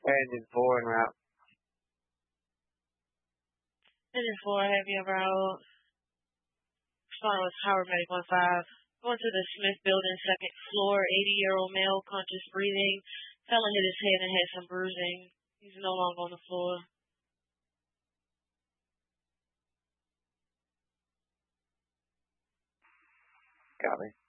Engine 4 en route. Engine 4, heavy en route. Responding with Howard Medic 15. Going to the Smith building, second floor. 80-year-old male, conscious breathing. Felon hit his head and had some bruising. He's no longer on the floor. Copy.